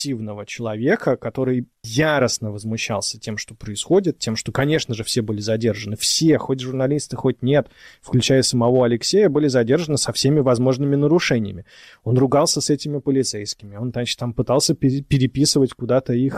активного человека, который яростно возмущался тем, что происходит, тем, что, конечно же, все были задержаны. Все, хоть журналисты, хоть нет, включая самого Алексея, были задержаны со всеми возможными нарушениями. Он ругался с этими полицейскими. Он, значит, там пытался переписывать куда-то их